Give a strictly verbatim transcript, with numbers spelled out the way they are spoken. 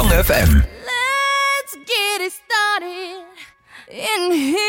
Jong F M. Let's get it started in here.